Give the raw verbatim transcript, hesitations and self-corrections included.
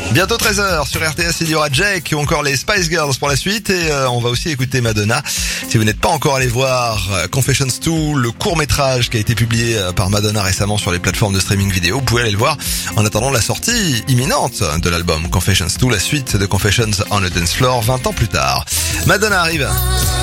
Bientôt treize heures sur R T S, il y aura Jake ou encore les Spice Girls pour la suite et euh, on va aussi écouter Madonna. Si vous n'êtes pas encore allé voir euh, Confessions deux, le court-métrage qui a été publié euh, par Madonna récemment sur les plateformes de streaming vidéo, vous pouvez aller le voir en attendant la sortie imminente de l'album Confessions deux, la suite de Confessions on a Dance Floor vingt ans plus tard. Madonna arrive.